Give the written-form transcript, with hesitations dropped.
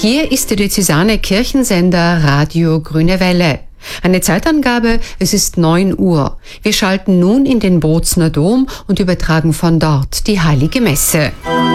Hier ist der diözesane Kirchensender Radio Grüne Welle. Eine Zeitangabe, es ist 9 Uhr. Wir schalten nun in den Bozner Dom und übertragen von dort die Heilige Messe.